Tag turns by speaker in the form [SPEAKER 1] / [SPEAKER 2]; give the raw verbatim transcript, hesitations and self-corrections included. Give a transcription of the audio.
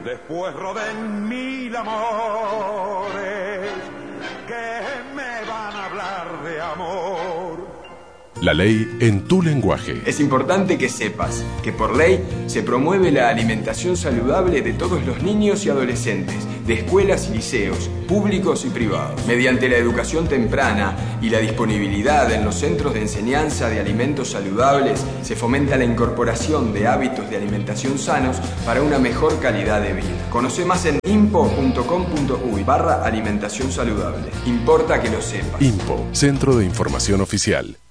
[SPEAKER 1] Después roden mil amores que me van a hablar de amor.
[SPEAKER 2] La ley en tu lenguaje.
[SPEAKER 3] Es importante que sepas que por ley se promueve la alimentación saludable de todos los niños y adolescentes, de escuelas y liceos, públicos y privados. Mediante la educación temprana y la disponibilidad en los centros de enseñanza de alimentos saludables, se fomenta la incorporación de hábitos de alimentación sanos para una mejor calidad de vida. Conoce más en impo punto com punto uy barra alimentación saludable. Importa que lo sepas.
[SPEAKER 2] IMPO, Centro de Información Oficial.